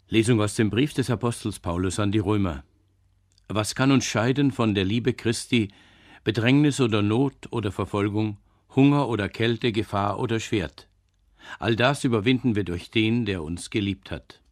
Lesung aus dem Brief des Apostels Paulus an die Römer. Was kann uns scheiden von der Liebe Christi, Bedrängnis oder Not oder Verfolgung, Hunger oder Kälte, Gefahr oder Schwert? All das überwinden wir durch den, der uns geliebt hat.